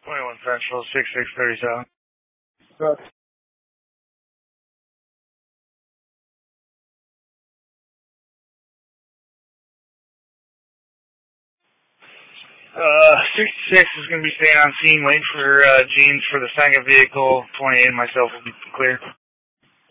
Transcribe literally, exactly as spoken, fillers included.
twenty-one Central, six six thirty-seven. Good. Uh, sixty-six is going to be staying on scene, waiting for uh, Jeans for the second vehicle. twenty-eight and myself will be clear.